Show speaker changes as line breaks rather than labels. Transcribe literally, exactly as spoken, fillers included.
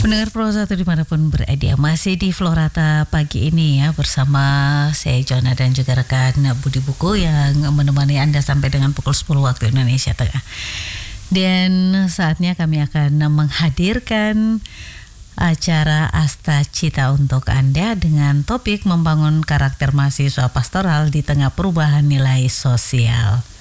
Pendengar Pro satu dimanapun berada, masih di Florata pagi ini ya bersama saya Jona dan juga rekan Budi Buku yang menemani Anda sampai dengan pukul sepuluh waktu Indonesia Tengah. Dan saatnya kami akan menghadirkan acara Asta Cita untuk Anda dengan topik membangun karakter mahasiswa pastoral di tengah perubahan nilai sosial.